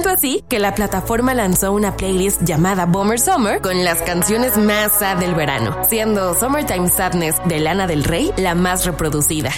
Tanto así que la plataforma lanzó una playlist llamada Bummer Summer con las canciones más sad del verano, siendo Summertime Sadness de Lana del Rey la más reproducida.